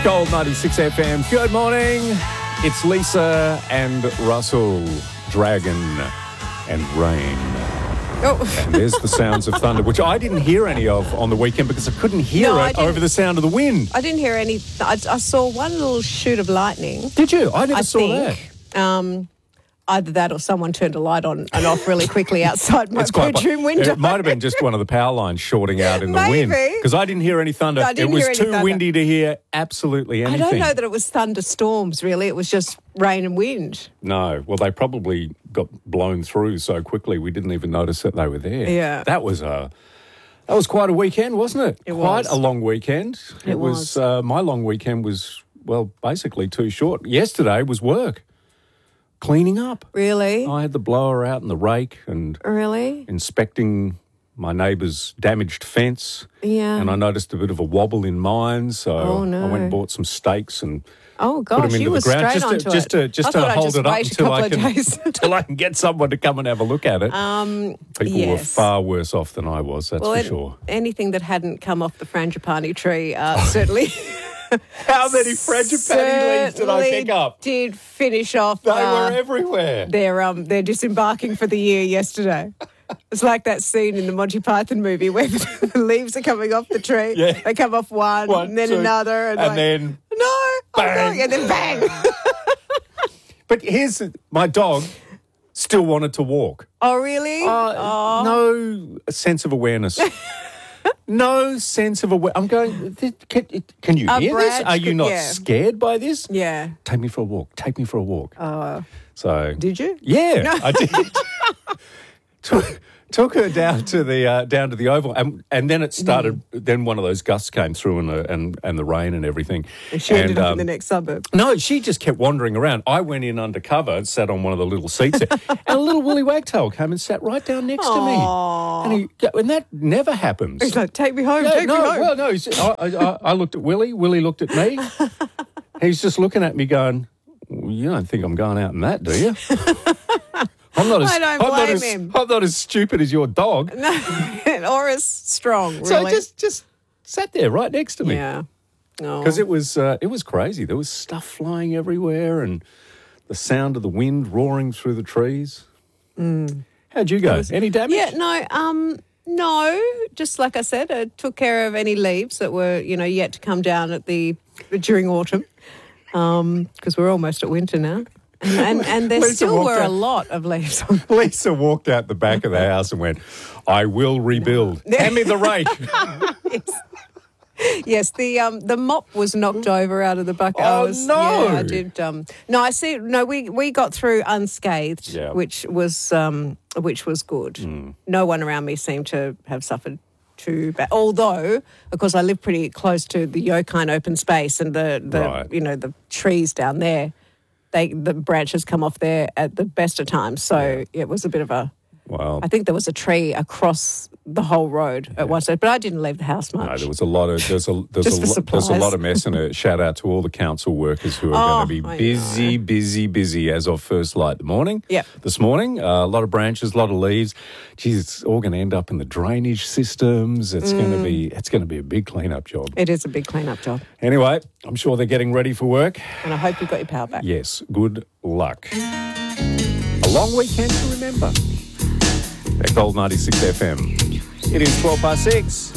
Gold 96 FM. Good morning. It's Lisa and Russell, Dragon and Rain. Oh. And there's the sounds of thunder, which I didn't hear any of on the weekend because I couldn't hear it over the sound of the wind. I didn't hear any. I saw one little shoot of lightning. Did you? I never saw that. Either that or someone turned a light on and off really quickly outside my bedroom window. It might have been just one of the power lines shorting out in the wind. Because I didn't hear any thunder. No, it was too windy to hear absolutely anything. I don't know that it was thunderstorms, really. It was just rain and wind. No. Well, they probably got blown through so quickly we didn't even notice that they were there. Yeah. That was quite a weekend, wasn't it? It quite was. A long weekend. It was. My long weekend was, well, basically too short. Yesterday was work. Cleaning up. Really? I had the blower out and the rake and inspecting my neighbour's damaged fence. Yeah. And I noticed a bit of a wobble in mine, so I went and bought some stakes and put them into the ground just to hold it up until I can get someone to come and have a look at it. People were far worse off than I was, that's for sure. Anything that hadn't come off the frangipani tree certainly... How many frangipani leaves did I pick up? Did finish off. They were everywhere. They're disembarking for the year yesterday. It's like that scene in the Monty Python movie where the leaves are coming off the tree. Yeah. They come off one and then two, another. And then... No! Bang! And then bang! But here's... My dog still wanted to walk. Oh, really? No sense of awareness. No sense of awareness. I'm going, can you hear this? Are you not scared by this? Yeah. Take me for a walk. Take me for a walk. So did you? Yeah, no. I did. Took her down to the oval, and then it started. Then one of those gusts came through, and the rain and everything. And she ended up in the next suburb. No, she just kept wandering around. I went in undercover and sat on one of the little seats there, and a little woolly wagtail came and sat right down next to me. And that never happens. He's like, "Take me home, take me home." Well, no. I looked at Willie. Willie looked at me. He's just looking at me, going, well, "You don't think I'm going out in that, do you?" I don't blame him. I'm not as stupid as your dog. No, or as strong, really. So just sat there right next to me. Yeah. Because it was crazy. There was stuff flying everywhere and the sound of the wind roaring through the trees. How'd you go? Any damage? Yeah, no. Just like I said, I took care of any leaves that were, yet to come down during autumn. Because we're almost at winter now. And there still were a lot of leaves on. Lisa walked out the back of the house and went, "I will rebuild. Hand me the rake." Yes, the mop was knocked over out of the bucket. Oh, no. Yeah, I did. No, I see. No, we got through unscathed, which was good. No one around me seemed to have suffered too bad. Although, of course, I live pretty close to the Yokine open space and the trees down there. The branches come off there at the best of times. So it was a bit of a... Wow. I think there was a tree across the whole road at one stage, but I didn't leave the house much. No, there was a lot of there's a lot of mess, and a shout out to all the council workers who are going to be busy as of first light this morning. A lot of branches, a lot of leaves. Geez, it's all going to end up in the drainage systems. It's going to be a big cleanup job. It is a big cleanup job. Anyway, I'm sure they're getting ready for work. And I hope you've got your power back. Yes, good luck. A long weekend to remember. At Gold 96 FM. It is 6:12.